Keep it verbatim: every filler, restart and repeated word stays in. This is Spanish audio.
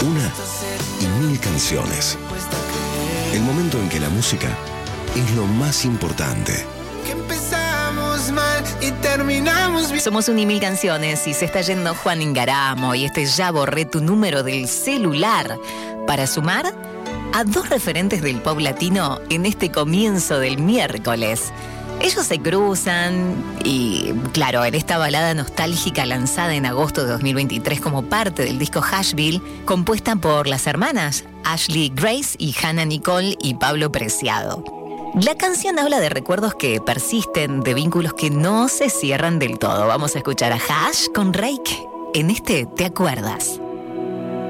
Una y mil canciones. El momento en que la música es lo más importante. Que empezamos mal y terminamos bien. Somos un y mil canciones y se está yendo Juan Ingaramo y este Ya borré tu número del celular para sumar a dos referentes del pop latino en este comienzo del miércoles. Ellos se cruzan y, claro, en esta balada nostálgica lanzada en agosto de dos mil veintitrés como parte del disco Asheville, compuesta por las hermanas Ashley Grace y Hannah Nicole y Pablo Preciado. La canción habla de recuerdos que persisten, de vínculos que no se cierran del todo. Vamos a escuchar a Hash con Rake en este ¿Te acuerdas?